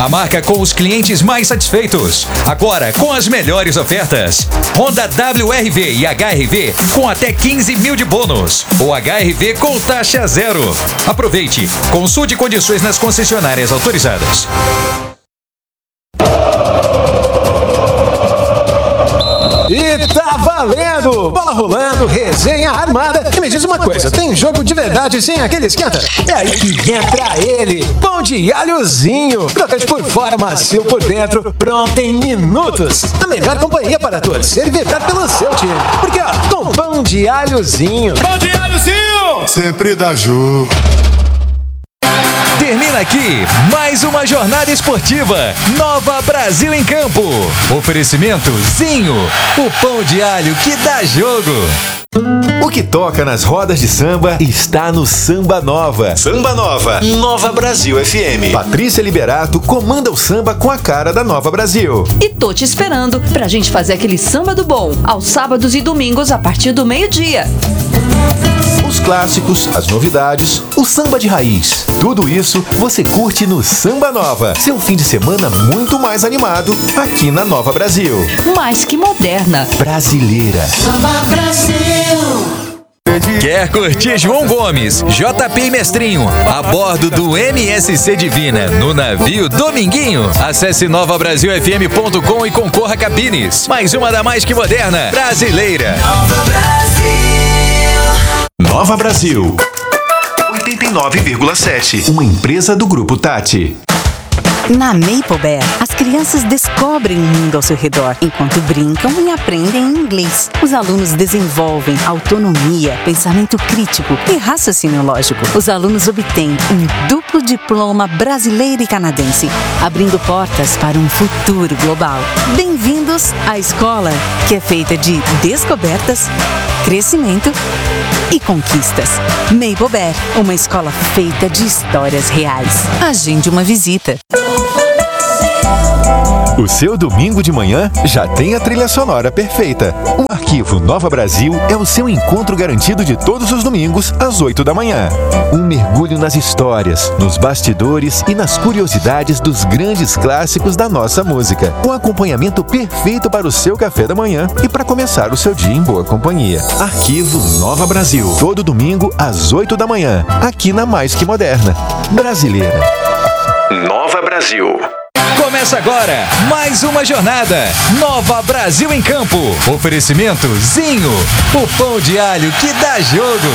A marca com os clientes mais satisfeitos. Agora com as melhores ofertas. Honda WRV e HRV com até 15 mil de bônus. Ou HRV com taxa zero. Aproveite. Consulte condições nas concessionárias autorizadas. E tá valendo! Bola rolando, resenha armada. E me diz uma coisa, tem jogo de verdade sem aquele esquenta? É aí que entra ele, pão de alhozinho. Crocante por fora, macio por dentro, pronto em minutos. A melhor companhia para torcer e vibrar pelo seu time. Porque ó, com pão de alhozinho. Pão de alhozinho! Sempre dá jogo. Termina aqui mais uma jornada esportiva. Nova Brasil em Campo. Oferecimento Zinho, o pão de alho que dá jogo. O que toca nas rodas de samba está no Samba Nova. Samba Nova, Nova Brasil FM. Patrícia Liberato comanda o samba com a cara da Nova Brasil. E tô te esperando pra gente fazer aquele samba do bom, aos sábados e domingos a partir do meio-dia. Os clássicos, as novidades, o samba de raiz. Tudo isso você curte no Samba Nova. Seu fim de semana muito mais animado aqui na Nova Brasil. Mais que moderna. Brasileira. Samba Brasil. Quer curtir João Gomes, JP e Mestrinho a bordo do MSC Divina no navio Dominguinho? Acesse novabrasilfm.com e concorra a cabines. Mais uma da mais que moderna, brasileira. Nova Brasil 89,7. Uma empresa do Grupo Tati. Na Maple Bear, as crianças descobrem o mundo ao seu redor, enquanto brincam e aprendem inglês. Os alunos desenvolvem autonomia, pensamento crítico e raciocínio lógico. Os alunos obtêm um duplo diploma brasileiro e canadense, abrindo portas para um futuro global. Bem-vindos à escola, que é feita de descobertas, crescimento e conquistas. Maple Bear, uma escola feita de histórias reais. Agende uma visita. O seu domingo de manhã já tem a trilha sonora perfeita. O Arquivo Nova Brasil é o seu encontro garantido de todos os domingos às 8 da manhã. Um mergulho nas histórias, nos bastidores e nas curiosidades dos grandes clássicos da nossa música. Um acompanhamento perfeito para o seu café da manhã e para começar o seu dia em boa companhia. Arquivo Nova Brasil, todo domingo às 8 da manhã, aqui na Mais Que Moderna. Brasileira. Nova Brasil. Começa agora mais uma jornada. Nova Brasil em Campo. Oferecimento Zinho, o pão de alho que dá jogo.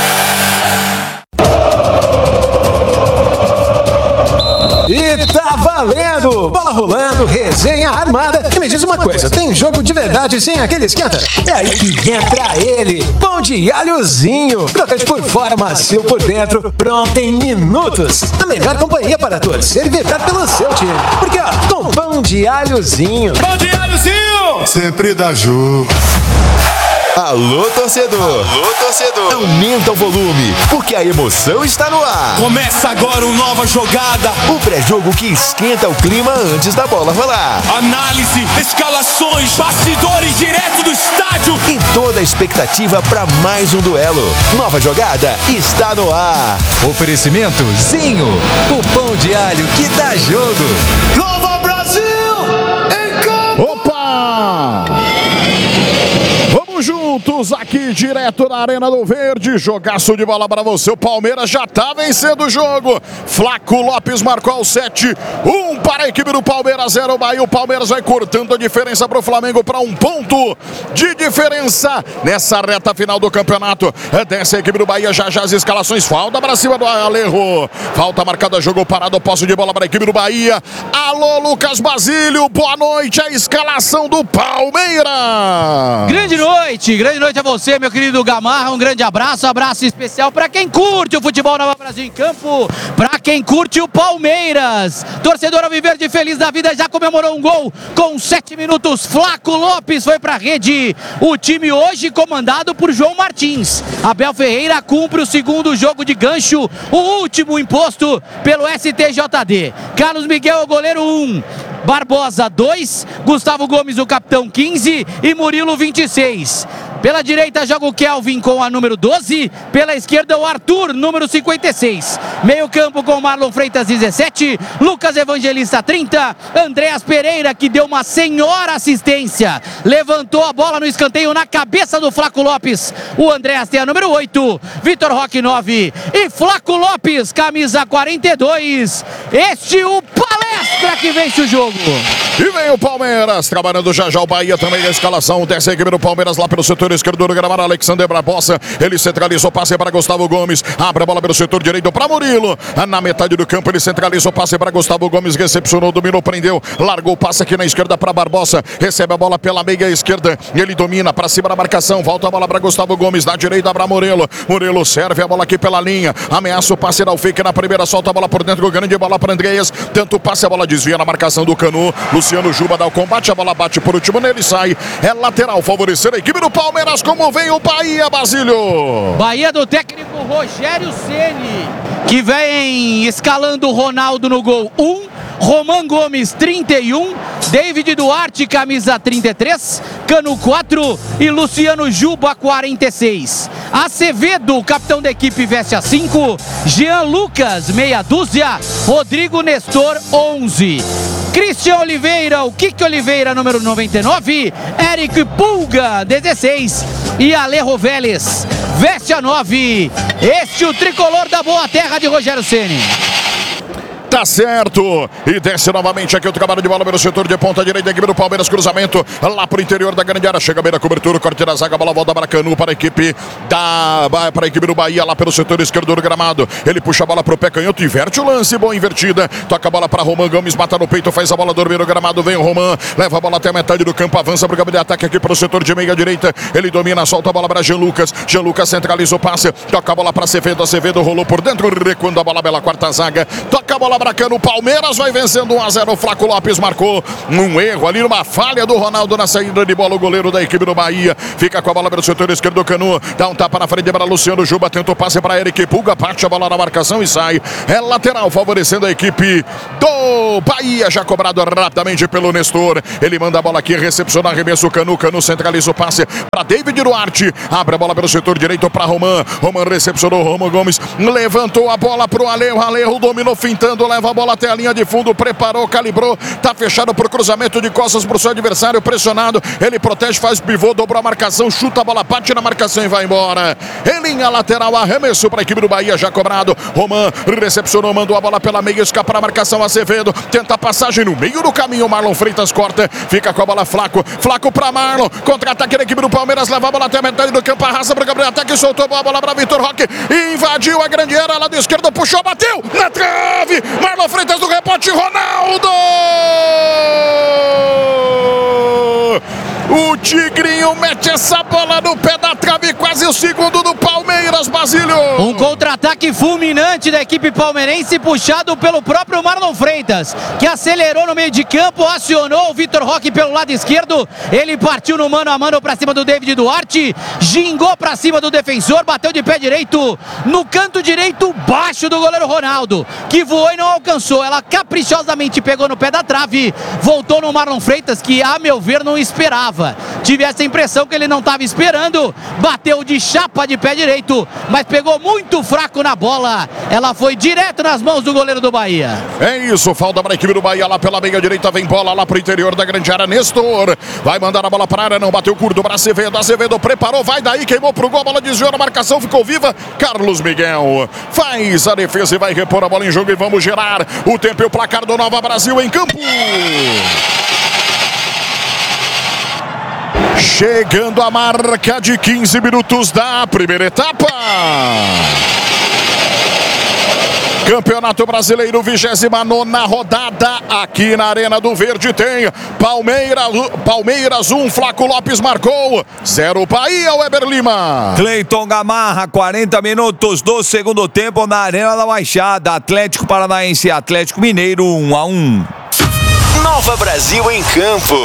E tá valendo! Bola rolando, resenha armada. E me diz uma coisa, tem jogo de verdade sem aquele esquenta? É aí que entra ele, pão de alhozinho. Crocante por fora, macio por dentro, pronto em minutos. A melhor companhia para torcer e vibrar pelo seu time. Porque ó, com pão de alhozinho. Pão de alhozinho! Sempre dá jogo. Alô, torcedor! Alô, torcedor! Aumenta o volume, porque a emoção está no ar. Começa agora uma nova jogada. O pré-jogo que esquenta o clima antes da bola rolar. Análise, escalações, bastidores direto do estádio. E toda a expectativa para mais um duelo. Nova jogada está no ar. Oferecimento Zinho, o pão de alho que dá jogo. Nova Brasil em campo. Opa! Vamos juntos aqui direto na Arena do Verde. Jogaço de bola para você. O Palmeiras já tá vencendo o jogo. Flaco Lopes marcou ao 7. 1 para a equipe do Palmeiras, 0 Bahia. O Palmeiras vai cortando a diferença para o Flamengo para 1 ponto de diferença nessa reta final do campeonato. Desce a equipe do Bahia, já as escalações. Falta para cima do Alejo. Falta marcada, jogo parado, posse de bola para a equipe do Bahia. Alô, Lucas Basílio, boa noite. A escalação do Palmeiras. Grande noite a você, meu querido Gamarra. Um grande abraço especial para quem curte o futebol Nova Brasil em Campo, para quem curte o Palmeiras. Torcedor alviverde feliz da vida, já comemorou um gol com 7 minutos. Flaco Lopes foi para a rede. O time hoje comandado por João Martins. Abel Ferreira cumpre o segundo jogo de gancho, o último imposto pelo STJD. Carlos Miguel, o goleiro 1. Barbosa 2, Gustavo Gomes o capitão 15 e Murilo 26. Pela direita joga o Kelvin com a número 12. Pela esquerda o Arthur, número 56. Meio campo com Marlon Freitas, 17. Lucas Evangelista, 30. Andréas Pereira, que deu uma senhora assistência. Levantou a bola no escanteio na cabeça do Flaco Lopes. O Andréas tem a número 8. Vitor Roque, 9. E Flaco Lopes, camisa 42. Este o Palestra que vence o jogo. E vem o Palmeiras, trabalhando já o Bahia também na escalação. Desce a equipe do Palmeiras lá pelo setor esquerdo do gramado. Alexander Barbosa, ele centralizou, passe para Gustavo Gomes. Abre a bola pelo setor direito para Murilo. Na metade do campo ele centralizou, passe para Gustavo Gomes. Recepcionou, dominou, prendeu. Largou o passe aqui na esquerda para Barbosa. Recebe a bola pela meia esquerda. Ele domina para cima da marcação. Volta a bola para Gustavo Gomes. Na direita para Murilo. Murilo serve a bola aqui pela linha. Ameaça o passe, dá o fake na primeira. Solta a bola por dentro. Grande bola para Andreas. Tanto passe, a bola desvia na marcação do Canu. Luciano Juba dá o combate. A bola bate por último nele, sai. É lateral, favorecer a equipe do Palmeiras. Como vem o Bahia, Basílio? Bahia do técnico Rogério Ceni, que vem escalando o Ronaldo no gol 1. Roman Gomes, 31. David Duarte, camisa 33. Canu, 4. E Luciano Juba, 46. Acevedo, capitão da equipe, veste a 5. Jean Lucas, meia dúzia. Rodrigo Nestor, 11. Christian Oliveira, o Kiki Oliveira, número 99. Eric Pulga, 16. E Alejo Vélez, veste a 9. Este o tricolor da boa terra de Rogério Ceni. Tá certo. E desce novamente aqui o trabalho de bola pelo setor de ponta direita. Equipe do Palmeiras, cruzamento lá pro interior da grande área. Chega bem na cobertura, corte da zaga, bola volta para Canu, para a equipe do Bahia lá pelo setor esquerdo do gramado. Ele puxa a bola pro pé canhoto, inverte o lance, boa invertida. Toca a bola para Roman Gomes, mata no peito, faz a bola dormir no gramado. Vem o Roman, leva a bola até a metade do campo, avança pro campo de ataque aqui pro setor de meia direita. Ele domina, solta a bola para Jean Lucas. Jean Lucas centraliza o passe, toca a bola para Acevedo. Acevedo rolou por dentro, recuando a bola pela quarta zaga. Toca a bola para Canu. Palmeiras vai vencendo 1-0. O Flaco Lopes marcou um erro ali, numa falha do Ronaldo na saída de bola. O goleiro da equipe do Bahia fica com a bola pelo setor esquerdo do Canu. Dá um tapa na frente para Luciano Juba. Tenta o passe para Eric Pulga. Parte a bola na marcação e sai. É lateral, favorecendo a equipe do Bahia. Já cobrado rapidamente pelo Nestor. Ele manda a bola aqui, recepciona, arremesso o Canu. Canu centraliza o passe para David Duarte. Abre a bola pelo setor direito para Roman. Roman recepcionou, Roman Gomes levantou a bola pro Alejo. Alejo dominou, fintando, leva a bola até a linha de fundo, preparou, calibrou, tá fechado pro cruzamento de costas pro seu adversário, pressionado, ele protege, faz pivô, dobrou a marcação, chuta a bola, bate na marcação e vai embora. Em linha lateral, arremesso para a equipe do Bahia, já cobrado. Roman recepcionou, mandou a bola pela meia, escapa a marcação. Acevedo tenta a passagem no meio do caminho, Marlon Freitas corta, fica com a bola Flaco, Flaco para Marlon, contra-ataque da equipe do Palmeiras, leva a bola até a metade do campo, arrasta para Gabriel Ataque, soltou a bola para Vitor Roque, invadiu a grande área, lado esquerdo, puxou, bateu na trave, Marlon Freitas do rebote, Ronaldo! O Tigrinho mete essa bola no pé da trave, quase o segundo do Palmeiras, Basílio. Um contra-ataque fulminante da equipe palmeirense, puxado pelo próprio Marlon Freitas, que acelerou no meio de campo, acionou o Vitor Roque pelo lado esquerdo. Ele partiu no mano a mano pra cima do David Duarte, gingou pra cima do defensor, bateu de pé direito no canto direito baixo do goleiro Ronaldo, que voou e não alcançou. Ela caprichosamente pegou no pé da trave, voltou no Marlon Freitas, que a meu ver não esperava. Tive essa impressão que ele não estava esperando. Bateu de chapa de pé direito, mas pegou muito fraco na bola. Ela foi direto nas mãos do goleiro do Bahia. É isso, falta para a equipe do Bahia lá pela meia direita. Vem bola lá pro interior da grande área. Nestor vai mandar a bola para a área, não bateu curto para Acevedo. Acevedo preparou, vai daí, queimou pro gol. A bola desviou na marcação, ficou viva. Carlos Miguel faz a defesa e vai repor a bola em jogo. E vamos gerar o tempo e o placar do Nova Brasil em campo. Chegando a marca de 15 minutos da primeira etapa. Campeonato Brasileiro, 29ª rodada. Aqui na Arena do Verde tem Palmeiras 1, Flaco Lopes marcou. 0 Bahia, Weber Lima. Cleiton Gamarra, 40 minutos do segundo tempo na Arena da Baixada. Atlético Paranaense e Atlético Mineiro, 1-1. Nova Brasil em campo.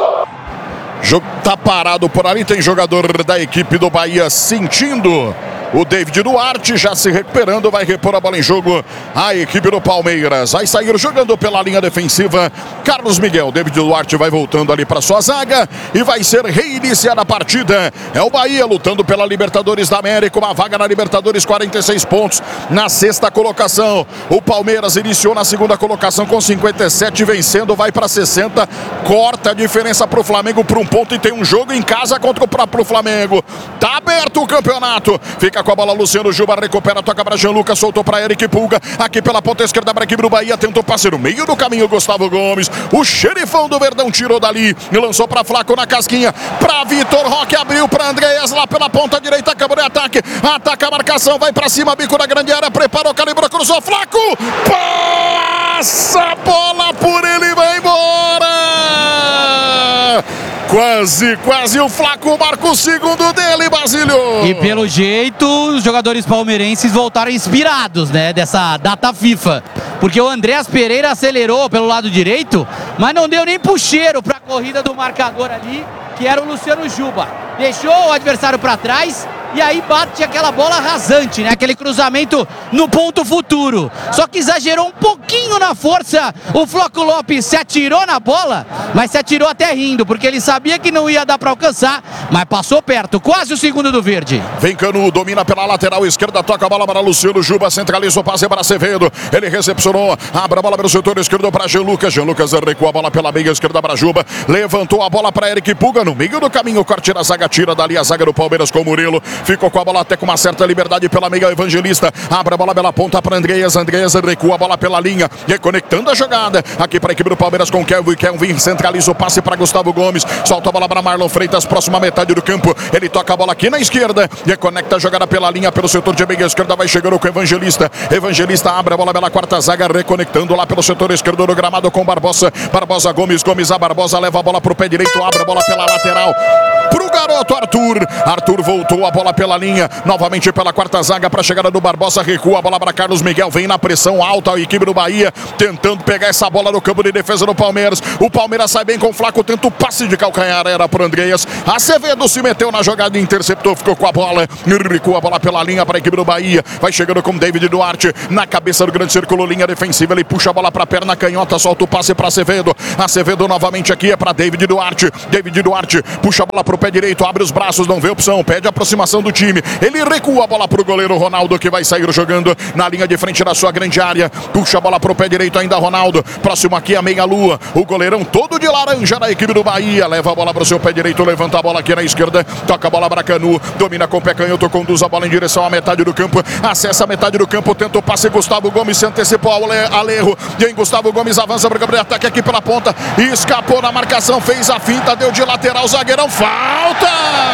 Jogo tá parado por ali, tem jogador da equipe do Bahia sentindo O David Duarte já se recuperando, vai repor a bola em jogo. A equipe do Palmeiras vai sair jogando pela linha defensiva. Carlos Miguel, David Duarte vai voltando ali para sua zaga e vai ser reiniciada a partida. É o Bahia lutando pela Libertadores da América, uma vaga na Libertadores, 46 pontos na sexta colocação. O Palmeiras iniciou na segunda colocação com 57, vencendo, vai para 60, corta a diferença para o Flamengo por 1 ponto e tem um jogo em casa contra o próprio Flamengo. Tá aberto o campeonato. Fica com a bola Luciano Juba, recupera, toca para Jean Lucas, soltou para Eric Pulga, aqui pela ponta esquerda para a equipe do Bahia, tentou passe no meio do caminho, Gustavo Gomes, o xerifão do Verdão tirou dali e lançou para Flaco na casquinha, para Vitor Roque, abriu para Andreas lá pela ponta direita, acabou de ataque, ataca a marcação, vai para cima, bico da grande área, preparou, calibrou, cruzou, Flaco, passa a bola por ele, vai embora! Quase o Flaco marca o segundo dele, Basílio. E pelo jeito, os jogadores palmeirenses voltaram inspirados, né, dessa data FIFA. Porque o Andreas Pereira acelerou pelo lado direito, mas não deu nem puxeiro para a corrida do marcador ali, que era o Luciano Juba. Deixou o adversário para trás e aí bate aquela bola rasante, né? Aquele cruzamento no ponto futuro. Só que exagerou um pouquinho na força. O Flaco Lopes se atirou na bola, mas se atirou até rindo, porque ele sabia que não ia dar para alcançar, mas passou perto, quase o segundo do verde. Vem Canu, domina pela lateral esquerda, toca a bola para Luciano Juba, centraliza o passe para Acevedo. Ele recepcionou, abre a bola pelo setor esquerdo para Jean Lucas. Jean Lucas recua a bola pela meia esquerda para Juba. Levantou a bola para Eric Pulga, no meio do caminho, corte da zaga, tira dali a zaga do Palmeiras com o Murilo. Ficou com a bola até com uma certa liberdade pela meia, Evangelista. Abre a bola pela ponta para Andreas. Andreas recua a bola pela linha, reconectando a jogada. Aqui para a equipe do Palmeiras com Kelvin. Kelvin centraliza o passe para Gustavo Gomes. Solta a bola para Marlon Freitas, próxima metade do campo. Ele toca a bola aqui na esquerda, reconecta a jogada pela linha, pelo setor de meia esquerda. Vai chegando com Evangelista. Evangelista abre a bola pela quarta zaga, reconectando lá pelo setor esquerdo do gramado com Barbosa. Barbosa Gomes. Gomes a Barbosa, leva a bola para o pé direito, abre a bola pela lateral pro garoto Arthur. Arthur voltou a bola pela linha, novamente pela quarta zaga para a chegada do Barbosa, recua a bola para Carlos Miguel, vem na pressão alta a equipe do Bahia, tentando pegar essa bola no campo de defesa do Palmeiras. O Palmeiras sai bem com o Flaco, tenta o passe de calcanhar, era para Andreas. Acevedo se meteu na jogada, interceptou, ficou com a bola, recua a bola pela linha para a equipe do Bahia, vai chegando com David Duarte, na cabeça do grande círculo, linha defensiva, ele puxa a bola para a perna canhota, solta o passe para Acevedo. Acevedo novamente aqui é para David Duarte. David Duarte puxa a bola para o pé direito, abre os braços, não vê opção, pede a aproximação do time. Ele recua a bola para o goleiro Ronaldo, que vai sair jogando na linha de frente da sua grande área. Puxa a bola para o pé direito ainda Ronaldo. Próximo aqui a meia-lua. O goleirão todo de laranja da equipe do Bahia. Leva a bola para o seu pé direito, levanta a bola aqui na esquerda. Toca a bola para Canu. Domina com o pé canhoto, conduz a bola em direção à metade do campo. Acessa a metade do campo, tenta o passe. Gustavo Gomes se antecipou ao erro. E aí Gustavo Gomes avança para o campo de ataque aqui pela ponta. Escapou na marcação, fez a finta, deu de lateral. Zagueirão, falta!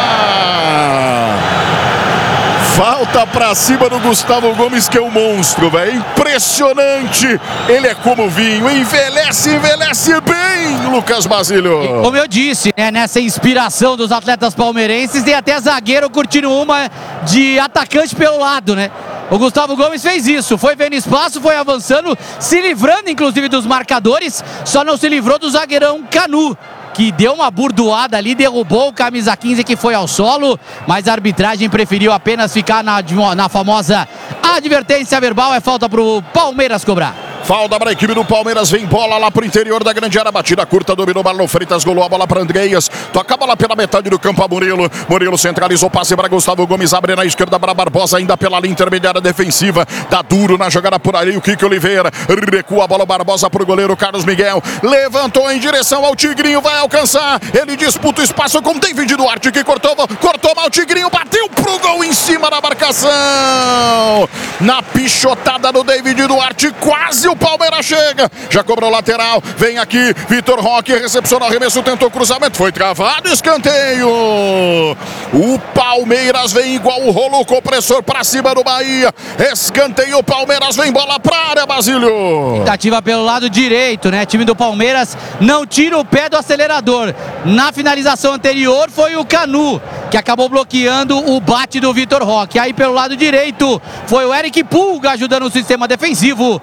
Falta pra cima do Gustavo Gomes, que é um monstro, velho. Impressionante. Ele é como vinho. Envelhece bem, Lucas Basílio. Como eu disse, né, nessa inspiração dos atletas palmeirenses, tem até zagueiro curtindo uma de atacante pelo lado, né? O Gustavo Gomes fez isso, foi vendo espaço, foi avançando, se livrando inclusive dos marcadores, só não se livrou do zagueirão Canu, que deu uma burdoada ali, derrubou o camisa 15 que foi ao solo, mas a arbitragem preferiu apenas ficar na famosa advertência verbal. É falta pro Palmeiras cobrar. Falta para a equipe do Palmeiras, vem bola lá pro interior da grande área, batida curta, dominou Marlon Freitas, golou a bola para Andreas, toca a bola pela metade do campo a Murilo. Murilo centralizou, passe para Gustavo Gomes, abre na esquerda para Barbosa, ainda pela linha intermediária defensiva, tá duro na jogada por ali, o Kiko Oliveira, recua a bola Barbosa pro goleiro Carlos Miguel, levantou em direção ao Tigrinho, vai alcançar, ele disputa o espaço com David Duarte, que cortou mal o Tigrinho, bateu pro gol em cima da marcação, na pichotada do David Duarte, quase o Palmeiras chega, já cobrou lateral, vem aqui, Vitor Roque, recepcionou arremesso, tentou cruzamento, foi travado, escanteio. O Palmeiras vem igual o rolo compressor pra cima do Bahia, escanteio, o Palmeiras vem bola pra área, Basílio. Tentativa pelo lado direito, né? Time do Palmeiras não tira o pé do acelerador. Na finalização anterior foi o Canu, que acabou bloqueando o bate do Vitor Roque. Aí pelo lado direito foi o Eric Pulga ajudando o sistema defensivo.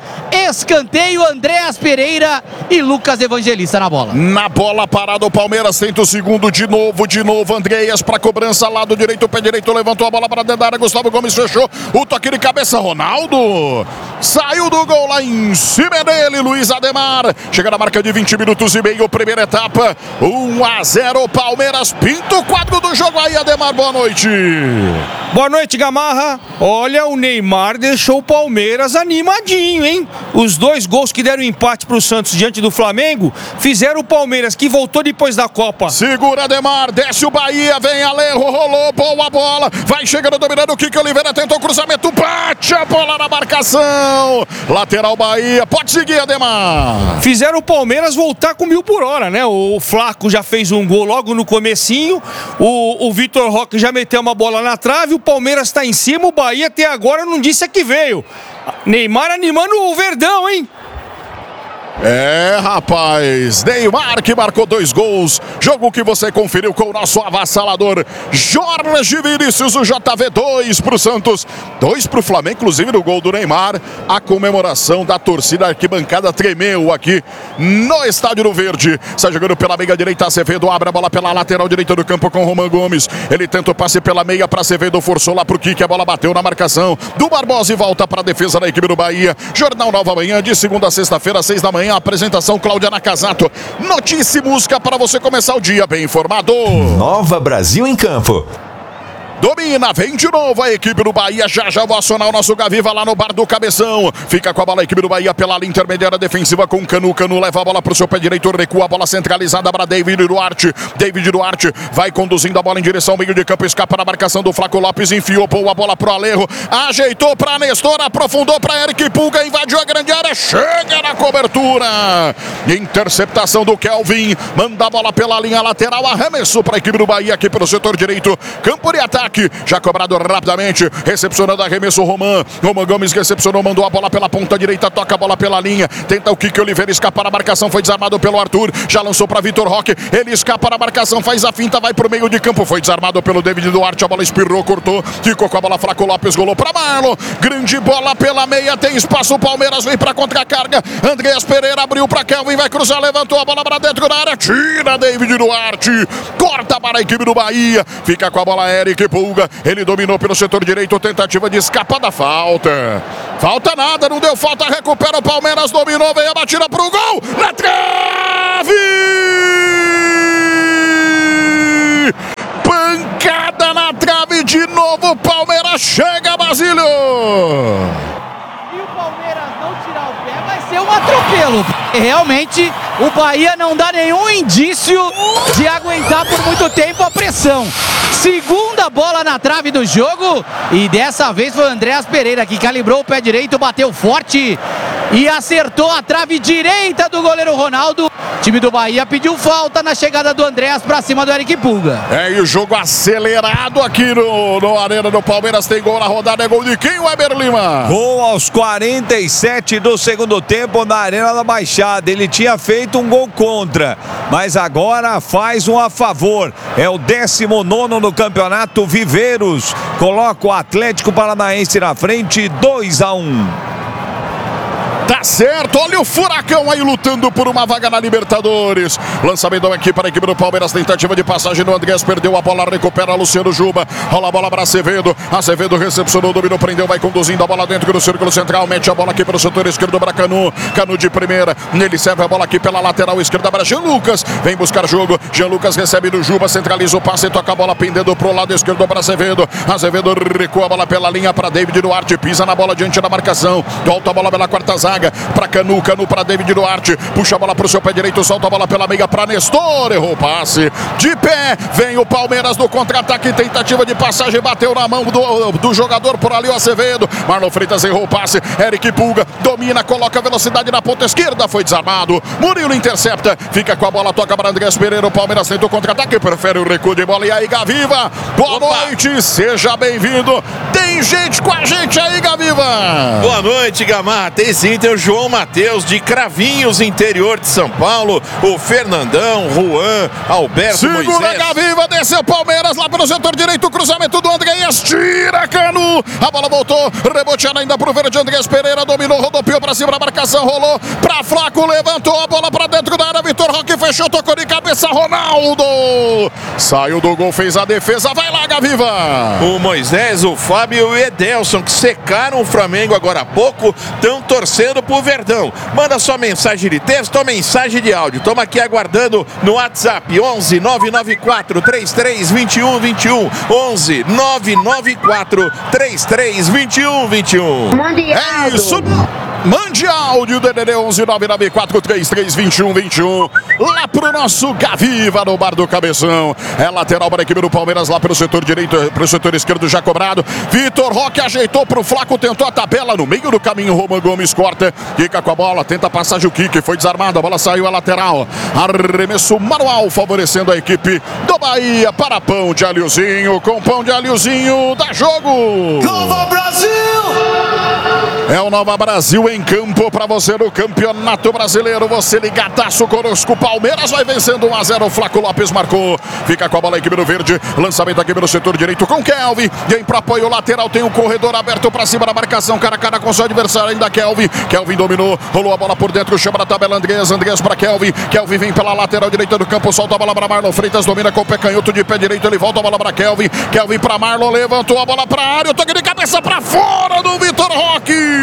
escanteio, Andréas Pereira e Lucas Evangelista na bola. Na bola parada o Palmeiras tenta o segundo de novo, Andréas pra cobrança, lado direito, pé direito, levantou a bola para dentro da área, Gustavo Gomes fechou, o toque de cabeça, Ronaldo, saiu do gol lá em cima dele, Luiz Ademar, chega na marca de 20 minutos e meio, primeira etapa, 1-0 Palmeiras, pinta o quadro do jogo aí, Ademar, boa noite. Boa noite, Gamarra. Olha, o Neymar deixou o Palmeiras animadinho, hein? Os 2 gols que deram empate pro Santos diante do Flamengo fizeram o Palmeiras, que voltou depois da Copa. Segura Ademar, desce o Bahia, vem Alejo, rolou, boa bola, vai chegando, dominando o Kiko Oliveira, tentou o cruzamento, bate a bola na marcação, lateral Bahia, pode seguir Ademar. Fizeram o Palmeiras voltar com 1000 por hora, né? O Flaco já fez um gol logo no comecinho, o Vitor Roque já meteu uma bola na trave, o Palmeiras tá em cima, o Bahia até agora não disse a que veio. Neymar animando o Verdão, hein? É, rapaz, Neymar que marcou 2 gols, jogo que você conferiu com o nosso avassalador Jorge Vinícius, o JV, 2 pro Santos, 2 pro Flamengo, inclusive no gol do Neymar, a comemoração da torcida, a arquibancada tremeu aqui no Estádio do Verde, sai jogando pela meia direita, Acevedo abre a bola pela lateral direita do campo com Roman Gomes, ele tenta o passe pela meia para Acevedo, forçou lá pro Kiki, a bola bateu na marcação do Barbosa e volta para a defesa da equipe do Bahia. Jornal Nova Manhã, de segunda a sexta-feira, 6 da manhã, a apresentação Cláudia Nakazato. Notícia e música para você começar o dia bem informado. Nova Brasil em campo. Domina, vem de novo a equipe do Bahia, já vou acionar o nosso Gaviva lá no bar do Cabeção, fica com a bola a equipe do Bahia pela linha intermediária defensiva com Canu leva a bola pro seu pé direito, recua a bola centralizada para David Duarte vai conduzindo a bola em direção ao meio de campo, escapa na marcação do Flaco Lopes, enfiou boa bola pro Alejo, ajeitou para Nestor, aprofundou para Eric Pulga, invadiu a grande área, chega na cobertura, interceptação do Kelvin, manda a bola pela linha lateral, arremesso para a equipe do Bahia aqui pelo setor direito, campo de ataque, já cobrado rapidamente, recepcionando arremesso Roman Gomes recepcionou, mandou a bola pela ponta direita, toca a bola pela linha, tenta o Kiki Oliveira escapar na marcação, foi desarmado pelo Arthur, já lançou para Vitor Roque, ele escapa na marcação, faz a finta, vai pro meio de campo, foi desarmado pelo David Duarte, a bola espirrou, cortou, ficou com a bola, Flaco Lopes, golou para Marlon, grande bola pela meia, tem espaço, o Palmeiras vem para contra-carga, Andréas Pereira abriu para Kelvin, vai cruzar, levantou a bola para dentro da área, tira David Duarte, corta para a equipe do Bahia, fica com a bola Eric Pulga, ele dominou pelo setor direito, tentativa de escapar da falta nada, não deu falta, recupera o Palmeiras, dominou, veio a batida pro gol, na trave, pancada na trave de novo, Palmeiras chega, Basílio. E o Palmeiras não tirar o pé, vai ser um atropelo. Realmente, o Bahia não dá nenhum indício de aguentar por muito tempo a pressão. Segunda bola na trave do jogo e dessa vez foi o Andréas Pereira que calibrou o pé direito, bateu forte e acertou a trave direita do goleiro Ronaldo. O time do Bahia pediu falta na chegada do Andréas para cima do Eric Pulga. E o jogo acelerado aqui no Arena do Palmeiras, tem gol na rodada, é gol de quem, Weber Lima? Gol aos 47 do segundo tempo na Arena da Baixada, ele tinha feito um gol contra, mas agora faz um a favor, é o 19º no campeonato, Viveiros coloca o Atlético Paranaense na frente, 2-1. Tá certo, olha o Furacão aí lutando por uma vaga na Libertadores. Lançamento aqui para a equipe do Palmeiras, tentativa de passagem do Andrés, perdeu a bola, recupera Luciano Juba, rola a bola para Acevedo, Acevedo recepcionou, dominou, prendeu, vai conduzindo a bola dentro do círculo central, mete a bola aqui pelo setor esquerdo para Canu de primeira, nele serve a bola aqui pela lateral esquerda para Jean Lucas, vem buscar jogo, Jean Lucas recebe do Juba, centraliza o passe, toca a bola pendendo pro lado esquerdo para Acevedo recua a bola pela linha para David Duarte, pisa na bola diante da marcação, volta a bola pela quarta zaga, para Canu para David Duarte, puxa a bola para o seu pé direito, solta a bola pela meia para Nestor, errou o passe, de pé, vem o Palmeiras no contra-ataque, tentativa de passagem, bateu na mão do jogador por ali, o Acevedo, Marlon Freitas errou o passe, Eric Pulga, domina, coloca velocidade na ponta esquerda, foi desarmado, Murilo intercepta, fica com a bola, toca para Andrés Pereira, o Palmeiras tenta o contra-ataque, prefere o recuo de bola, e aí Gaviva, boa noite, seja bem-vindo, tem gente com a gente aí, Gaviva. Boa noite, Gamarra, tem sim, tem o João Matheus de Cravinhos, interior de São Paulo. O Fernandão, Juan, Alberto Segura Moisés. a Gaviva, desceu Palmeiras lá pelo setor direito, cruzamento do Andrés, tira Canu, a bola voltou, reboteada ainda pro verde, Andrés Pereira dominou, rodopiou pra cima da marcação, rolou pra Flaco, levantou a bola pra dentro da área, Vitor Roque fechou, tocou de cabeça, Ronaldo saiu do gol, fez a defesa, vai lá Gaviva. O Moisés, o Fábio e o Edelson, que secaram o Flamengo agora há pouco, estão torcendo pro Verdão. Manda sua mensagem de texto ou mensagem de áudio, estamos aqui aguardando no WhatsApp 11 994 33 21 21 11 994 33 21 21. É isso. Mande áudio, DDD 11 994 33 21 21. Lá pro nosso Gaviva no Bar do Cabeção. É lateral para a equipe do Palmeiras lá pelo setor direito, pro setor esquerdo já cobrado. Vitor Roque ajeitou pro Flaco, tentou a tabela no meio do caminho. Roman Gomes corta, fica com a bola, tenta a passagem o Kiki, foi desarmado, a bola saiu a lateral. Arremesso manual favorecendo a equipe do Bahia para pão de alhozinho. Com pão de alhozinho dá jogo. Nova Brasil! É o Nova Brasil em campo para você no Campeonato Brasileiro. Você ligadaço conosco. Palmeiras vai vencendo 1-0. O Flaco Lopes marcou. Fica com a bola a equipe do verde. Lançamento aqui pelo setor direito com Kelvin. Vem para apoio lateral. Tem um corredor aberto para cima da marcação. Cara a cara com seu adversário ainda Kelvin. Kelvin dominou. Rolou a bola por dentro. Chama na tabela Andrés. Andrés para Kelvin. Kelvin vem pela lateral direita do campo. Solta a bola para Marlon Freitas. Domina com o pé canhoto de pé direito. Ele volta a bola para Kelvin. Kelvin para Marlon. Levantou a bola para a área. O toque de cabeça para fora do Vitor Roque.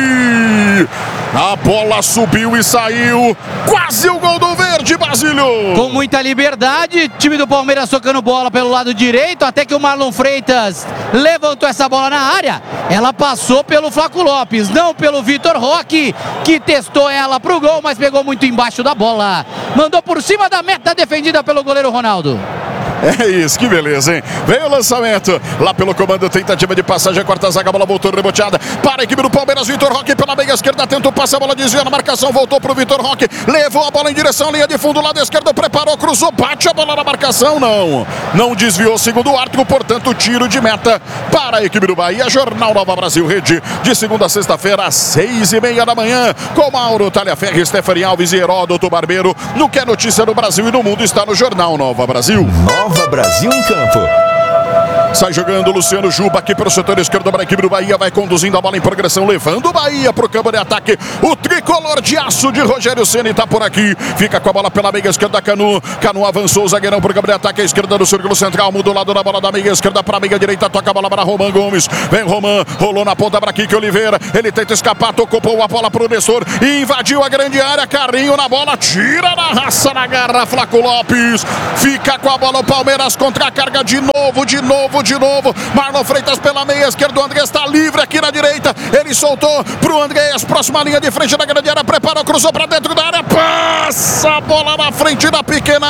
A bola subiu e saiu. Quase o gol do verde, Basílio. Com muita liberdade, time do Palmeiras tocando bola pelo lado direito, até que o Marlon Freitas levantou essa bola na área. Ela passou pelo Flaco Lopes, não pelo Vitor Roque, que testou ela pro gol, mas pegou muito embaixo da bola. Mandou por cima da meta defendida pelo goleiro Ronaldo. É isso, que beleza, hein? Vem o lançamento lá pelo comando, tentativa de passagem, quarta zaga, a bola voltou reboteada para a equipe do Palmeiras. Vitor Roque pela meia esquerda, tentou passar, a bola desvia na marcação, voltou pro Vitor Roque, levou a bola em direção à linha de fundo, lado esquerdo, preparou, cruzou, bate a bola na marcação, não desviou, segundo o árbitro, portanto, tiro de meta para a equipe do Bahia. Jornal Nova Brasil, rede de segunda a sexta-feira, às 6:30 da manhã, com Mauro Talhaferri, Stephanie Alves e Heródoto Barbeiro. No que é notícia no Brasil e no mundo está no Jornal Nova Brasil. Nova Brasil em campo. Sai jogando Luciano Juba aqui pelo setor esquerdo para a equipe do Bahia. Vai conduzindo a bola em progressão, levando o Bahia para o campo de ataque. O tricolor de aço de Rogério Ceni está por aqui. Fica com a bola pela meia esquerda, Canu. Canu avançou, o zagueirão para o campo de ataque. A esquerda do círculo central, muda o lado da bola da meia esquerda para a meia direita. Toca a bola para Roman Gomes. Vem Roman, rolou na ponta para Kiki Oliveira. Ele tenta escapar, tocou a bola para o Nestor. Invadiu a grande área, Carrinho na bola. Tira na raça, na garra, Flaco Lopes. Fica com a bola o Palmeiras contra a carga de novo. Marlon Freitas pela meia esquerda, o Andrés está livre aqui na direita, ele soltou pro Andrés, próxima linha de frente da grande área, preparou, cruzou para dentro da área, passa a bola na frente da pequena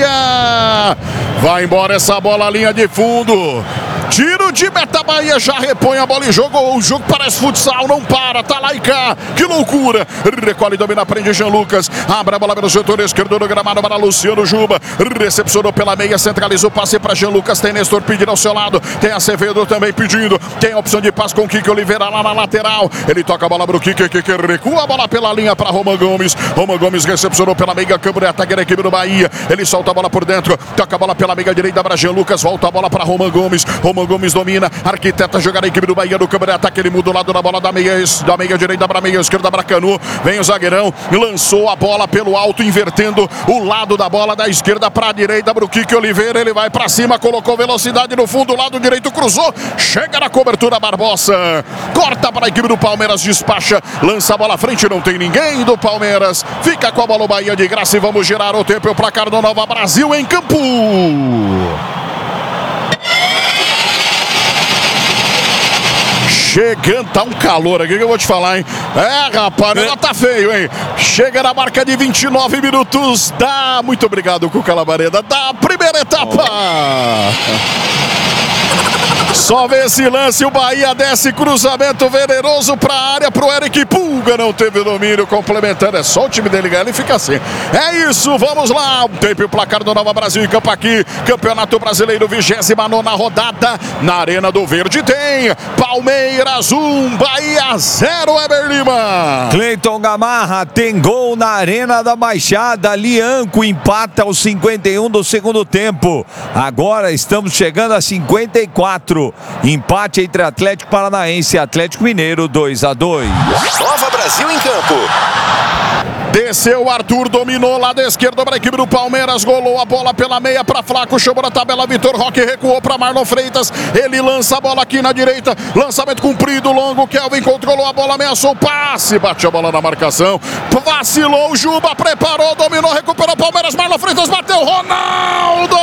área, vai embora essa bola, linha de fundo. Tiro de meta, Bahia já repõe a bola em jogo. O jogo parece futsal, não para, tá lá e cá. Que loucura. Recolhe, domina, prende Jean Lucas. Abre a bola pelo setor esquerdo do gramado para Luciano Juba. Recepcionou pela meia, centralizou, passe para Jean Lucas. Tem Nestor pedindo ao seu lado. Tem Acevedo também pedindo. Tem a opção de passe com o Kiki Oliveira lá na lateral. Ele toca a bola para o Kiki, recua a bola pela linha para Roman Gomes. Roman Gomes recepcionou pela meia, campo de ataque da equipe do Bahia. Ele solta a bola por dentro. Toca a bola pela meia direita para Jean Lucas. Volta a bola para Roman Gomes. Roman Gomes domina, arquiteta jogar a equipe do Bahia no campo de ataque, ele muda o lado da bola da meia direita para a meia esquerda para Canu, vem o zagueirão, lançou a bola pelo alto, invertendo o lado da bola da esquerda para a direita para o Kiki Oliveira, ele vai para cima, colocou velocidade no fundo, lado direito, cruzou, chega na cobertura Barbosa, corta para a equipe do Palmeiras, despacha, lança a bola à frente, não tem ninguém do Palmeiras, fica com a bola o Bahia de graça e vamos girar o tempo e o placar do Nova Brasil em campo. Chegando, tá um calor aqui que eu vou te falar, hein? É, rapaz, ela tá feio, hein? Chega na marca de 29 minutos da... Muito obrigado, Cuca Labareda, da primeira etapa. Só vê esse lance, o Bahia desce, cruzamento venenoso pra área, pro Eric Pulga, não teve domínio, complementando, é só o time dele ganhar, ele fica assim. É isso, vamos lá, tempo e o placar do Nova Brasil em campo aqui, Campeonato Brasileiro, 29ª rodada, na Arena do Verde tem Palmeiras 1, Bahia 0, Eber Lima. Cleiton Gamarra tem gol na Arena da Baixada, Lianco empata aos 51 do segundo tempo, agora estamos chegando a 54, empate entre Atlético Paranaense e Atlético Mineiro, 2-2. Nova Brasil em campo. Desceu o Arthur, dominou lá da esquerda para a equipe do Palmeiras, golou a bola pela meia para Flaco, chamou na tabela, Vitor Roque recuou para Marlon Freitas, ele lança a bola aqui na direita, lançamento comprido, longo, Kelvin controlou a bola, ameaçou o passe, bateu a bola na marcação, vacilou o Juba, preparou, dominou, recuperou o Palmeiras, Marlon Freitas bateu, Ronaldo!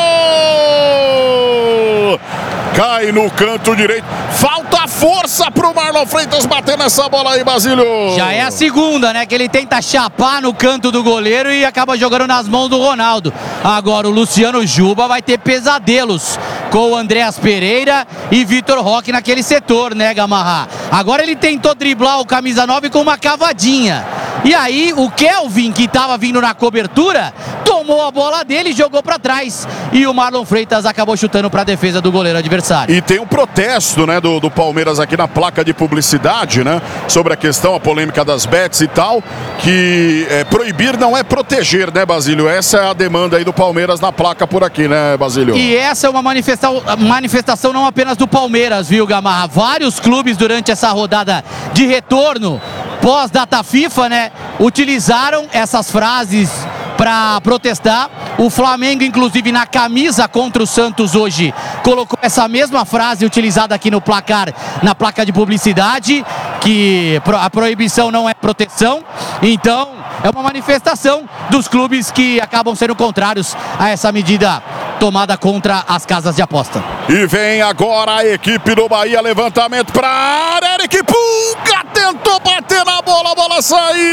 Cai no canto direito, falta força pro Marlon Freitas bater nessa bola aí, Basílio. Já é a segunda, né, que ele tenta chapar no canto do goleiro e acaba jogando nas mãos do Ronaldo. Agora o Luciano Juba vai ter pesadelos com o Andréas Pereira e Vitor Roque naquele setor, né, Gamarra? Agora ele tentou driblar o camisa 9 com uma cavadinha. E aí o Kelvin, que estava vindo na cobertura, tomou a bola dele e jogou para trás. E o Marlon Freitas acabou chutando para a defesa do goleiro adversário. E tem um protesto, né, do Palmeiras aqui na placa de publicidade, né, sobre a questão, a polêmica das bets e tal, que proibir não é proteger, né, Basílio? Essa é a demanda aí do Palmeiras na placa por aqui, né, Basílio? E essa é uma manifestação não apenas do Palmeiras, viu, Gamarra? Vários clubes durante essa rodada de retorno pós-data FIFA, né, utilizaram essas frases para protestar. O Flamengo, inclusive, na camisa contra o Santos hoje, colocou essa mesma frase utilizada aqui no placar, na placa de publicidade, que a proibição não é proteção. Então, é uma manifestação dos clubes que acabam sendo contrários a essa medida tomada contra as casas de aposta. E vem agora a equipe do Bahia, levantamento para a área, Eric Pulga tentou bater na bola, a bola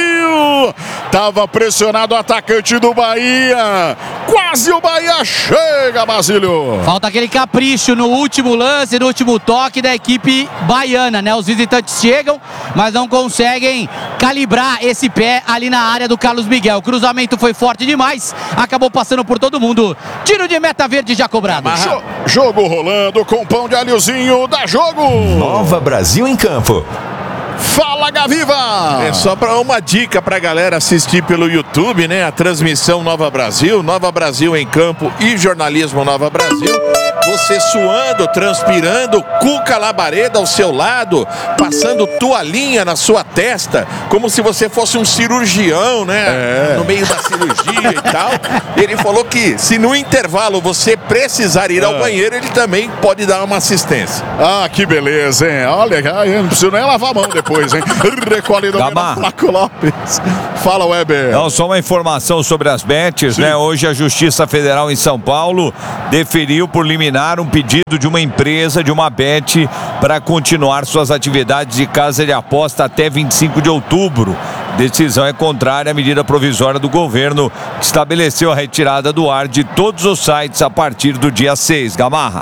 saiu. Tava pressionado o atacante do Bahia, quase o Bahia chega, Basílio. Falta aquele capricho no último lance, no último toque da equipe baiana, né? Os visitantes chegam, mas não conseguem calibrar esse pé ali na área do Carlos Miguel. O cruzamento foi forte demais, acabou passando por todo mundo. Tiro de meta verde já cobrado. Jogo rolando com pão de alhozinho, dá jogo. Nova Brasil em campo. Fala, Gaviva! É só para uma dica pra galera assistir pelo YouTube, né? A transmissão Nova Brasil em campo e jornalismo Nova Brasil. Você suando, transpirando, Cuca Labareda ao seu lado, passando toalhinha na sua testa, como se você fosse um cirurgião, né? No meio da cirurgia e tal. Ele falou que se no intervalo você precisar ir ao banheiro, ele também pode dar uma assistência. Ah, que beleza, hein? Olha, eu não preciso nem lavar a mão depois, hein? Recolhe do Flaco Lopes. Fala, Weber. Não, só uma informação sobre as bets, né? Hoje a Justiça Federal em São Paulo deferiu por liminar um pedido de uma empresa, de uma bet, para continuar suas atividades de casa de aposta até 25 de outubro. Decisão é contrária à medida provisória do governo, que estabeleceu a retirada do ar de todos os sites a partir do dia 6. Gamarra.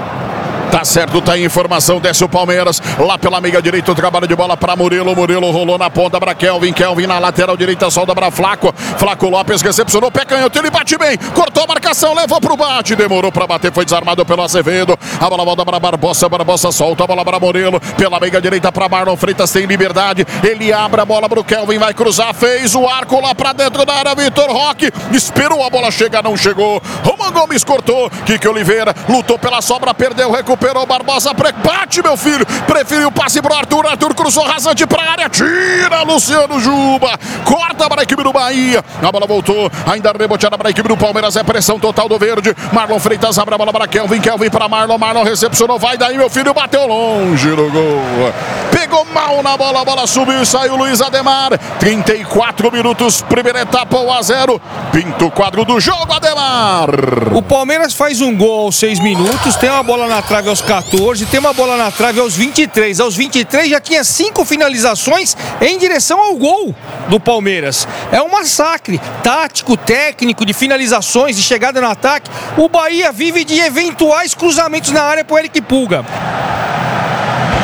Tá certo, tá aí informação, desce o Palmeiras, lá pela meia direita, o trabalho de bola para Murilo rolou na ponta para Kelvin na lateral direita, solta para Flaco Lopes recepcionou, pé canhoto, ele bate bem, cortou a marcação, levou pro bate, demorou para bater, foi desarmado pelo Azevedo, a bola volta para Barbosa solta a bola para Murilo, pela meia direita para Marlon Freitas, tem liberdade, ele abre a bola pro Kelvin, vai cruzar, fez o arco lá para dentro da área, Vitor Roque, esperou a bola chegar, não chegou, Roman Gomes cortou, Kike Oliveira, lutou pela sobra, perdeu, recuperou, Barbosa, bate, meu filho, preferiu o passe pro Arthur cruzou rasante pra área, tira Luciano Juba, corta para a equipe do Bahia, a bola voltou, ainda reboteada para a equipe do Palmeiras, é pressão total do verde, Marlon Freitas abre a bola para Kelvin para Marlon recepcionou, vai daí, meu filho, bateu longe no gol, pegou mal na bola, a bola subiu e saiu Luiz Ademar, 34 minutos, primeira etapa, 1-0, pinta o quadro do jogo, Ademar. O Palmeiras faz um gol aos 6 minutos, tem uma bola na trave aos 14, tem uma bola na trave aos 23. Aos 23 já tinha 5 finalizações em direção ao gol do Palmeiras. É um massacre tático, técnico, de finalizações, de chegada no ataque. O Bahia vive de eventuais cruzamentos na área pro Eric Pulga.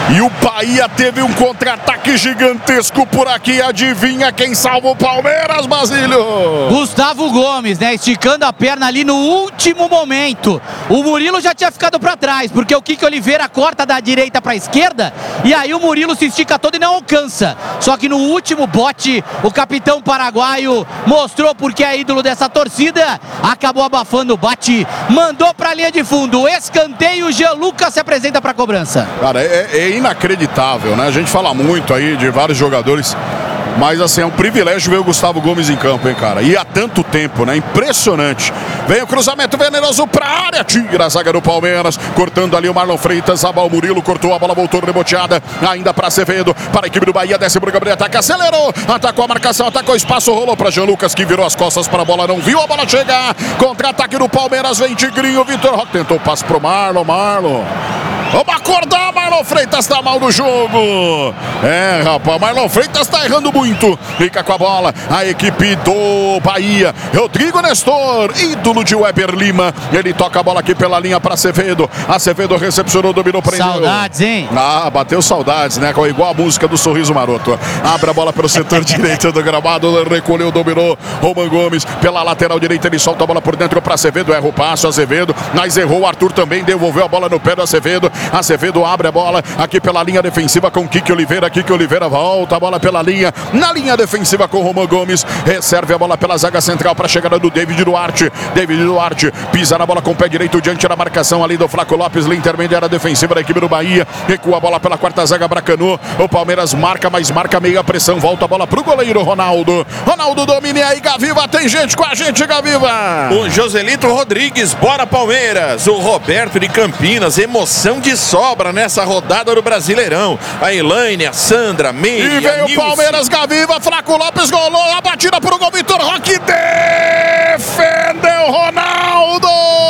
E o Bahia teve um contra-ataque gigantesco por aqui. Adivinha quem salva o Palmeiras, Basílio? Gustavo Gomes, né? Esticando a perna ali no último momento. O Murilo já tinha ficado pra trás, porque o Kiki Oliveira corta da direita pra esquerda e aí o Murilo se estica todo e não alcança. Só que no último bote, o capitão paraguaio mostrou porque é ídolo dessa torcida. Acabou abafando o bate, mandou pra linha de fundo. Escanteio, Jean Lucas se apresenta pra cobrança. Cara, é inacreditável, né? A gente fala muito aí de vários jogadores, mas assim, é um privilégio ver o Gustavo Gomes em campo, hein, cara? E há tanto tempo, né? Impressionante. Vem o cruzamento venenoso pra área. Tira a zaga do Palmeiras. Cortando ali o Marlon Freitas. O Murilo cortou a bola, voltou reboteada. Ainda pra Acevedo. Para a equipe do Bahia. Desce pro Gabriel. Ataca, acelerou. Atacou a marcação, atacou o espaço. Rolou pra Jean Lucas, que virou as costas para a bola. Não viu a bola chegar. Contra-ataque do Palmeiras. Vem Tigrinho. Vitor Roque tentou o passe pro Marlon. Vamos acordar, Marlon Freitas tá mal no jogo. É, rapaz, Marlon Freitas tá errando muito. Fica com a bola a equipe do Bahia. Rodrigo Nestor, ídolo de Weber Lima. Ele toca a bola aqui pela linha para Acevedo. Acevedo recepcionou, dominou, prendeu. Saudades, hein? Bateu saudades, né? Igual a música do Sorriso Maroto. Abre a bola pelo setor direito do gramado. Recolheu, dominou. Roman Gomes pela lateral direita. Ele solta a bola por dentro para Acevedo. Erra o passo, Acevedo. Mas errou o Arthur também. Devolveu a bola no pé do Acevedo. Acevedo abre a bola aqui pela linha defensiva com Kiki Oliveira. Kiki Oliveira volta a bola pela linha. Na linha defensiva com Roman Gomes. Recebe a bola pela zaga central para a chegada do David Duarte. David Duarte pisa na bola com o pé direito diante da marcação ali do Flaco Lopes. Linha intermediária defensiva da equipe do Bahia. Recua a bola pela quarta zaga, Bracanô. O Palmeiras marca, mas marca meia pressão. Volta a bola pro goleiro Ronaldo. Ronaldo domina aí, Gaviva. Tem gente com a gente, Gaviva. O Joselito Rodrigues, bora Palmeiras. O Roberto de Campinas, emoção de sobra nessa rodada do Brasileirão. A Elaine, a Sandra, Meire, e veio o Palmeiras, Gaviva. Flaco Lopes golou a batida pro gol. Vitor Roque defendeu Ronaldo.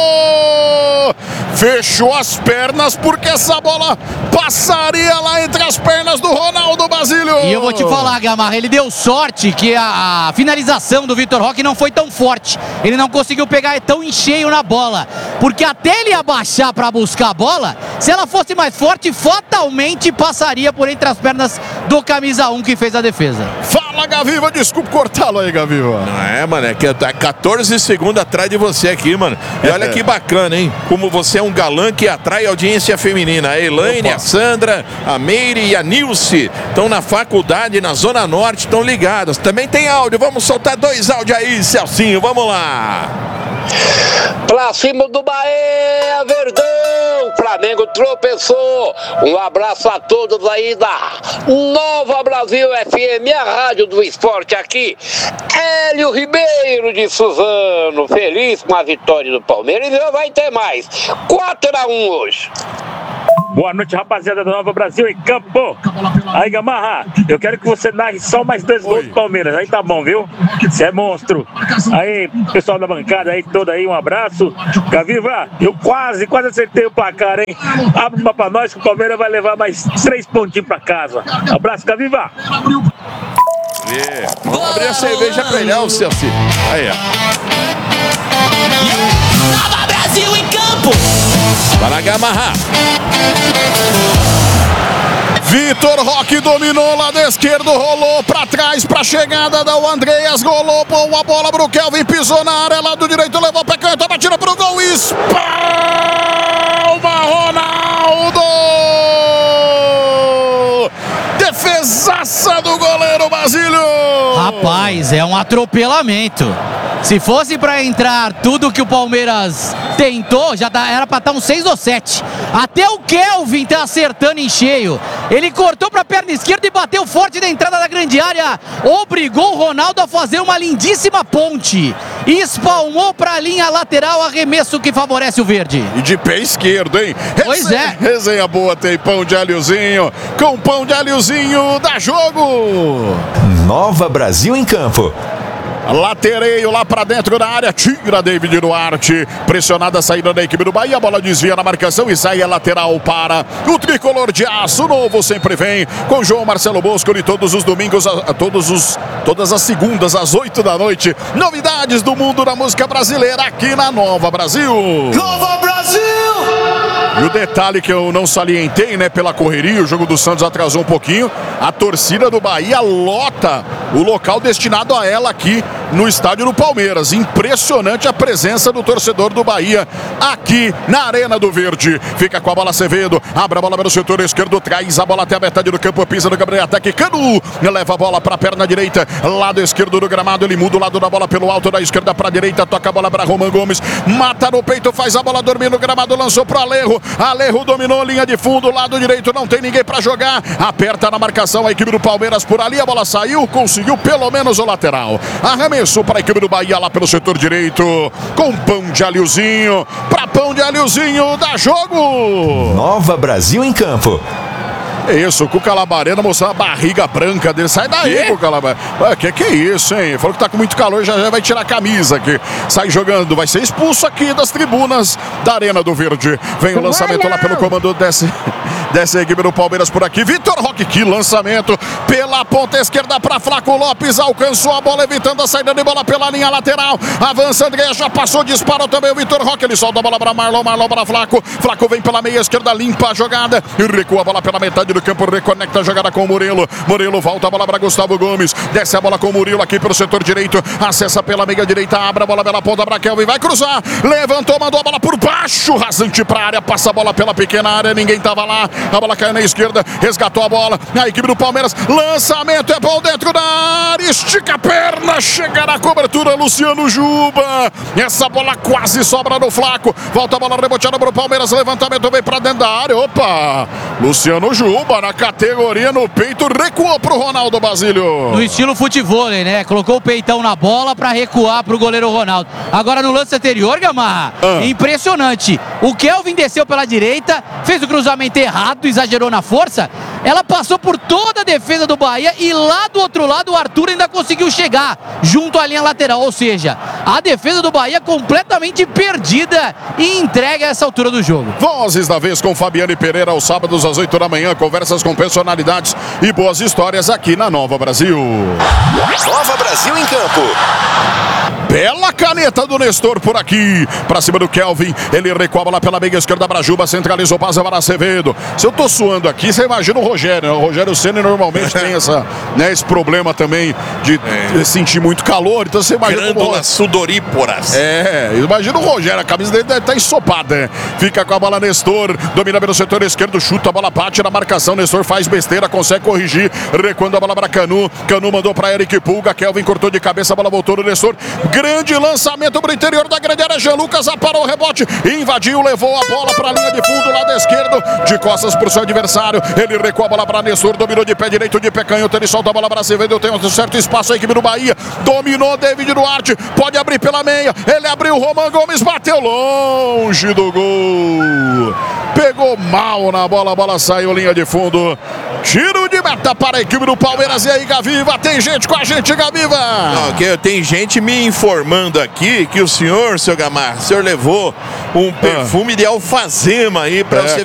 Fechou as pernas porque essa bola passaria lá entre as pernas do Ronaldo, Basílio. E eu vou te falar, Gamarra, ele deu sorte que a finalização do Vitor Roque não foi tão forte. Ele não conseguiu pegar tão em cheio na bola. Porque até ele abaixar para buscar a bola, se ela fosse mais forte, fatalmente passaria por entre as pernas do camisa 1 que fez a defesa. Fala, Gaviva, desculpa cortá-lo aí, Gaviva. Não é, mano, é que tá 14 segundos atrás de você aqui, mano. E olha que bacana, hein? Como você é um galã que atrai audiência feminina. A Elaine, a Sandra, a Meire e a Nilce estão na faculdade, na Zona Norte, estão ligadas. Também tem áudio, vamos soltar 2 áudios aí, Celcinho, vamos lá. Pra cima do Bahia, Verdão! Flamengo tropeçou. Um abraço a todos aí da Nova Brasil FM, a rádio do esporte aqui. Hélio Ribeiro de Suzano, feliz com a vitória do Palmeiras e já vai ter mais. 4-1 hoje. Boa noite, rapaziada da Nova Brasil em campo. Aí, Gamarra, eu quero que você narre só mais 2 gols do Palmeiras. Aí tá bom, viu? Você é monstro. Aí, pessoal da bancada aí, todo aí, um abraço. Gaviva, eu quase acertei o placar, hein? Abre uma pra nós que o Palmeiras vai levar mais 3 pontinhos pra casa. Abraço, Gaviva. Vamos abrir a cerveja pra ele, o Celci. Aí, ó. Nova Brasil em campo. Para Gamarra. Vitor Roque dominou lado esquerdo, rolou pra trás pra chegada do Andreas, golou, pôs a bola pro Kelvin, pisou na área, lado direito, levou pé canto, batida pro gol, espalma Ronaldo! Defesaça do goleiro Basílio! Rapaz, é um atropelamento. Se fosse pra entrar tudo que o Palmeiras tentou, já era pra estar um 6 ou 7. Até o Kelvin tá acertando em cheio. Ele cortou pra perna esquerda e bateu forte na entrada da grande área. Obrigou o Ronaldo a fazer uma lindíssima ponte. Espalmou pra linha lateral, arremesso que favorece o verde. E de pé esquerdo, hein? Pois é. Resenha boa, tem pão de alhozinho. Com pão de alhozinho, dá jogo. Nova Brasil em campo. Latereio lá pra dentro da área, tira David Duarte, pressionada a saída da equipe do Bahia, a bola desvia na marcação e sai a lateral para o tricolor de aço novo, sempre vem com João Marcelo Bosco e todos os domingos, todas as segundas às 8 da noite, novidades do mundo da música brasileira aqui na Nova Brasil. Nova Brasil! E o detalhe que eu não salientei, né, pela correria, o jogo do Santos atrasou um pouquinho, a torcida do Bahia lota o local destinado a ela aqui no estádio do Palmeiras. Impressionante a presença do torcedor do Bahia aqui na Arena do Verde. Fica com a bola Acevedo, abre a bola pelo setor esquerdo, traz a bola até a metade do campo, pisa no Gabriel, ataque Canu, leva a bola para a perna direita, lado esquerdo do gramado, ele muda o lado da bola pelo alto da esquerda para a direita, toca a bola para Roman Gomes, mata no peito, faz a bola dormir no gramado, lançou para Alejo dominou, linha de fundo, lado direito, não tem ninguém para jogar, aperta na marcação a equipe do Palmeiras por ali, a bola saiu, conseguiu pelo menos o lateral, arremessou para a equipe do Bahia lá pelo setor direito, com pão de alhozinho, para pão de alhozinho, dá jogo! Nova Brasil em campo. É isso, o Cuca Labareda mostrando a barriga branca dele. Sai daí, Cuca Labareda. Que é isso, hein? Falou que tá com muito calor, já vai tirar a camisa aqui. Sai jogando, vai ser expulso aqui das tribunas da Arena do Verde. Vem o lançamento lá pelo comando dessa equipe do Palmeiras por aqui. Vitor Roque, que lançamento pela ponta esquerda para Flaco Lopes. Alcançou a bola, evitando a saída de bola pela linha lateral. Avança André, já passou, disparou também o Vitor Roque. Ele solta a bola para Marlon para Flaco. Flaco vem pela meia esquerda, limpa a jogada e recua a bola pela metade do campo, reconecta a jogada com o Murilo. Murilo volta a bola para Gustavo Gomes. Desce a bola com o Murilo aqui pelo setor direito. Acessa pela meia direita, abre a bola pela ponta para Kelvin. Vai cruzar. Levantou, mandou a bola por baixo. Rasante para a área, passa a bola pela pequena área. Ninguém tava lá. A bola caiu na esquerda. Resgatou a bola. A equipe do Palmeiras. Lançamento é bom dentro da área. Estica a perna. Chega na cobertura. Luciano Juba. Essa bola quase sobra no Flaco. Volta a bola reboteada para o Palmeiras. Levantamento vem para dentro da área. Opa! Luciano Juba na categoria no peito, recuou pro Ronaldo Basílio. No estilo futevôlei, né? Colocou o peitão na bola para recuar pro goleiro Ronaldo. Agora no lance anterior, Gamarra, impressionante. O Kelvin desceu pela direita, fez o cruzamento errado, exagerou na força. Ela passou por toda a defesa do Bahia e lá do outro lado o Arthur ainda conseguiu chegar junto à linha lateral. Ou seja, a defesa do Bahia completamente perdida e entregue a essa altura do jogo. Vozes da vez com Fabiane Pereira aos sábados às 8 da manhã. Conversas com personalidades e boas histórias aqui na Nova Brasil. Nova Brasil em campo. Bela caneta do Nestor por aqui. Pra cima do Kelvin. Ele recua a bola pela meia esquerda. Brajuba centralizou, passa para Acevedo. Se eu tô suando aqui, você imagina o Rogério. O Rogério Ceni normalmente tem esse problema também de sentir muito calor. Então você imagina. Glândulas sudoríporas. Imagina o Rogério. A camisa dele deve estar ensopada. Fica com a bola Nestor. Domina pelo setor esquerdo. Chuta a bola, bate na marcação. Nestor faz besteira, consegue corrigir. Recuando a bola para Canu. Canu mandou para Eric Pulga. Kelvin cortou de cabeça. A bola voltou no Nestor. Grande lançamento para o interior da grande área. Jean Lucas aparou o rebote, invadiu, levou a bola para a linha de fundo, lado esquerdo, de costas para o seu adversário. Ele recua a bola para Nestor, dominou de pé direito, de pé canhoto. Ele solta a bola para Acevedo. Tem um certo espaço a equipe do Bahia. Dominou David Duarte, pode abrir pela meia. Ele abriu, Roman Gomes bateu longe do gol. Pegou mal na bola, a bola saiu linha de fundo. Tiro de meta para a equipe do Palmeiras. E aí, Gaviva, tem gente com a gente, Gaviva. Não, tem gente me informando aqui que o senhor, seu Gamarra, o senhor levou um perfume de alfazema aí para você